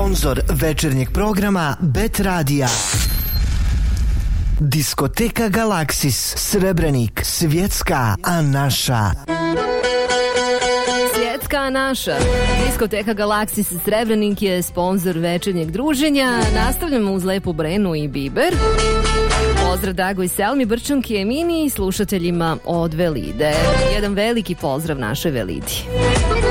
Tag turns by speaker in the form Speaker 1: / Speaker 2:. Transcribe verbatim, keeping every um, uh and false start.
Speaker 1: Sponzor večernjeg programa Bet Radija. Diskoteka Galaksis, Srebrenik, svjetska, a naša.
Speaker 2: Svjetska naša. Diskoteka Galaksis Srebrenik je sponzor večernjeg druženja. Nastavljamo uz Lepu Brenu i Biber. Pozdrav Dago i Selmi, Brčanki, Emini i slušateljima od Velide. Jedan veliki pozdrav našoj Velidi.